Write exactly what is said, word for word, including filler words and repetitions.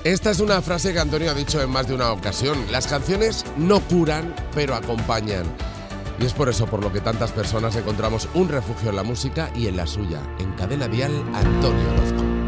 Esta es una frase que Antonio ha dicho en más de una ocasión. Las canciones no curan, pero acompañan. Y es por eso por lo que tantas personas encontramos un refugio en la música y en la suya. En Cadena Dial, Antonio Orozco.